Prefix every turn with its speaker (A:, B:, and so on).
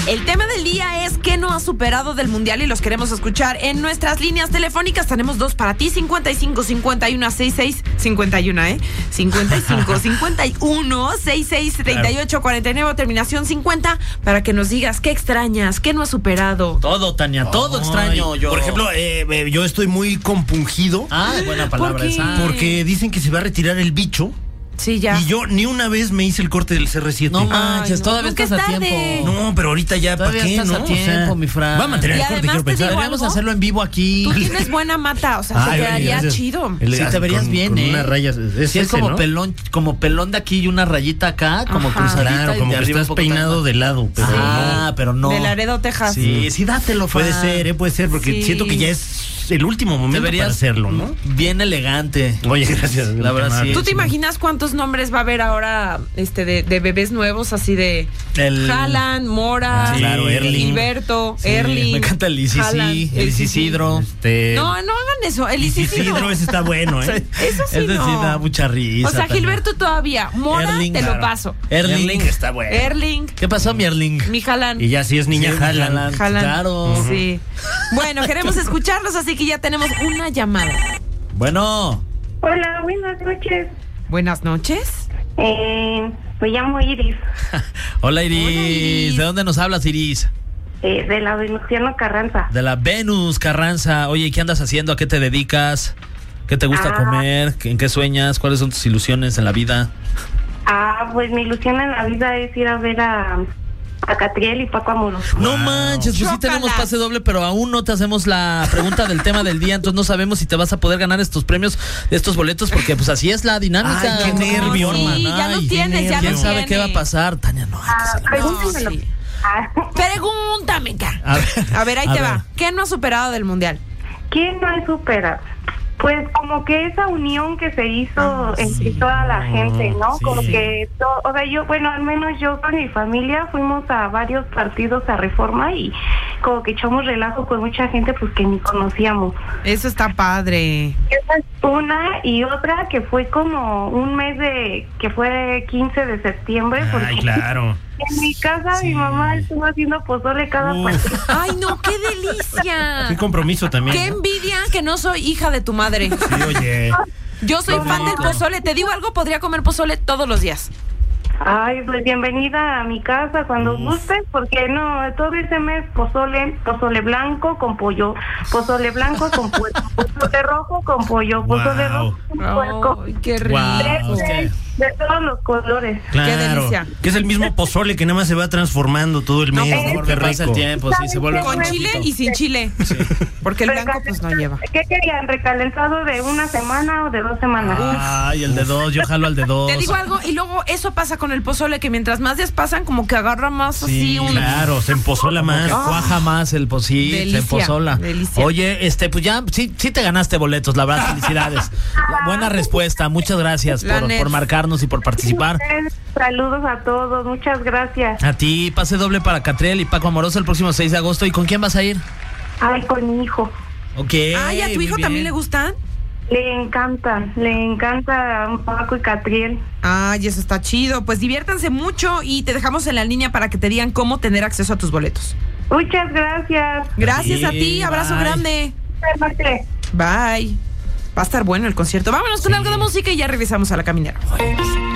A: El tema del día es ¿qué no has superado del mundial? Y los queremos escuchar en nuestras líneas telefónicas. Tenemos dos para ti, 55 51 66 51, 55 51 66 38 49, terminación 50, para que nos digas qué extrañas, qué no has superado.
B: Todo, Tania, todo extraño yo.
C: Por ejemplo, yo estoy muy compungido.
B: Buena palabra
A: ¿Por qué?
B: esa.
C: Porque dicen que se va a retirar el bicho.
A: Sí, ya.
C: Y yo ni una vez me hice el corte del CR7.
B: No manches,
A: no,
B: todavía
A: nunca
B: estás
A: es
B: a
A: tarde.
B: tiempo.
C: No, pero ahorita ya, ¿para
B: Todavía
C: qué,
B: estás
C: no?
B: a tiempo, mi Fran.
C: Va a mantener
A: Y
C: el corte,
A: además
C: quiero
A: te
C: pensar.
A: digo
B: Deberíamos
A: algo.
B: hacerlo en vivo aquí.
A: Tú tienes buena mata, o sea, te
C: Ay,
A: quedaría
C: gracias.
A: chido.
B: Sí, te verías bien,
C: con
B: ¿eh?
C: unas rayas.
B: Sí, es como pelón, como pelón de aquí y una rayita acá, como
A: Ajá.
B: cruzadita.
C: Claro,
B: y
C: como
B: de
C: que
B: arriba
C: estás
B: un poco
C: peinado
B: más.
C: de lado, pero
B: Pero no.
A: De Laredo, Texas.
B: Sí, dátelo,
C: puede
B: Fran.
C: puede ser, porque
A: Sí.
C: siento que ya es el último momento
B: Deberías
C: para hacerlo, ¿no?
B: Bien elegante.
C: Oye, gracias.
B: La verdad, sí.
A: ¿Tú te imaginas cuántos nombres va a haber ahora de bebés nuevos, así de Haaland, Mora,
C: Claro, Erling.
A: Gilberto,
B: Sí,
A: Erling?
B: me encanta el Isisi,
A: Haaland,
B: el Isidro.
A: No hagan eso, el
C: Isidro,
A: Isidro.
C: ese está bueno, ¿eh?
A: Eso sí
B: Ese
A: no.
B: sí da mucha risa.
A: O sea,
B: Tania.
A: Gilberto todavía, Mora
B: Erling,
A: te lo
B: claro.
A: paso.
B: Erling
C: está bueno.
A: Erling,
B: ¿Qué pasó, mi Erling?
A: mi Haaland.
C: Y ya si es niña,
B: Sí,
C: Haaland.
A: Haaland.
B: Claro.
A: Sí. Bueno, queremos escucharlos, así que ya tenemos una llamada.
B: Bueno,
D: Hola, buenas noches.
A: Buenas noches.
D: Me llamo Iris,
B: hola Iris.
A: Hola, Iris.
B: ¿De dónde nos hablas, Iris?
D: de la Venustiano Carranza.
B: De la Venus Carranza. Oye, ¿qué andas haciendo? ¿A qué te dedicas? ¿Qué te gusta comer? ¿En qué sueñas? ¿Cuáles son tus ilusiones en la vida?
D: Pues mi ilusión en la vida es ir a ver a Catriel y Paco Amoroso.
B: No manches, pues sí
A: Chócalas.
B: tenemos pase doble, pero aún no te hacemos la pregunta del tema del día, entonces no sabemos si te vas a poder ganar estos premios, estos boletos, porque pues así es la dinámica.
C: Ay, qué nervio,
A: sí,
C: hermana.
A: ya lo
C: Ay,
A: tienes,
C: qué
A: ya lo
B: ¿Quién
C: nervio.
B: sabe qué va a
A: tiene.
B: pasar? Tania, no, hay que salir.
D: Pregúntemelo.
A: sí.
D: Ah,
A: Pregúntame, Car.
B: A ver,
A: ahí
B: a
A: te
B: ver.
A: va. ¿Qué no has superado del mundial?
D: ¿Quién no hay superado? Pues como que esa unión que se hizo entre toda la gente, ¿no?
C: sí.
D: Como que, o sea, yo, bueno, al menos yo con mi familia fuimos a varios partidos a Reforma y como que echamos relajo con mucha gente pues que ni conocíamos.
A: Eso está padre.
D: Esa es una, y otra que fue como un mes que fue 15 de septiembre, porque
C: Ay, claro.
D: en mi casa mi mamá estuvo haciendo pozole cada
C: Uf.
D: partido.
A: Ay, no, qué delicia.
C: Qué compromiso también.
A: Qué
C: ¿no?
A: envidia que no soy hija de tu madre.
C: Sí, oye.
A: Yo soy fan del pozole. Te digo algo, podría comer pozole todos los días.
D: Ay, pues bienvenida a mi casa cuando gustes, porque no, todo ese mes pozole blanco con pollo, pozole blanco con pollo, pozole rojo con pollo, pozole
C: Wow.
D: rojo con puerco,
A: Ay, qué rico.
C: Wow, es que-
D: de todos los colores.
C: Claro.
A: Qué delicia.
C: Que es el mismo pozole que nada más se va transformando todo el mes. ¿no?
B: Conforme
C: Qué
B: pasa el
C: rico.
B: tiempo, sí, se vuelve
A: Con
B: más
A: chile
B: poquito.
A: y sin chile. Porque el blanco pues no lleva.
D: ¿Qué querían? ¿Recalentado de una semana o de 2 semanas?
B: Ay, el de dos, yo jalo al de dos.
A: Te digo algo, y luego eso pasa con el pozole, que mientras más días pasan, como que agarra más así un...
C: Claro, se empozola más.
B: Que cuaja más el sí,
A: Delicia,
B: se empozola.
A: delicia.
B: Oye, pues ya, sí te ganaste boletos, la verdad, felicidades. Buena respuesta, muchas gracias
A: La net.
B: por marcarnos y por participar.
D: Saludos a todos, muchas gracias.
B: A ti, pase doble para Catriel y Paco Amoroso el próximo 6 de agosto. ¿Y con quién vas a ir?
D: Ay, con mi hijo.
B: Ok.
A: Ay, ¿a tu
B: muy
A: hijo
B: bien.
A: también le gustan?
D: Le encanta Paco y Catriel.
A: Ay, eso está chido. Pues diviértanse mucho y te dejamos en la línea para que te digan cómo tener acceso a tus boletos.
D: Muchas gracias.
A: Gracias
B: Sí,
A: a ti, abrazo
B: bye.
A: grande.
D: Buenas noches.
A: Bye. Va a estar bueno el concierto. Vámonos con algo de música y ya regresamos a La Caminera.